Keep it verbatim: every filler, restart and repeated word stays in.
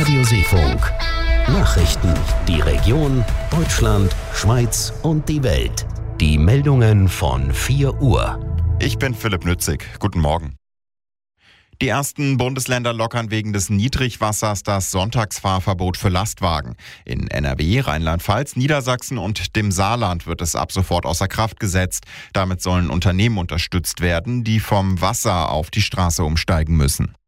Radio Seefunk. Nachrichten, die Region, Deutschland, Schweiz und die Welt. Die Meldungen von vier Uhr. Ich bin Philipp Nützig. Guten Morgen. Die ersten Bundesländer lockern wegen des Niedrigwassers das Sonntagsfahrverbot für Lastwagen. In N R W, Rheinland-Pfalz, Niedersachsen und dem Saarland wird es ab sofort außer Kraft gesetzt. Damit sollen Unternehmen unterstützt werden, die vom Wasser auf die Straße umsteigen müssen.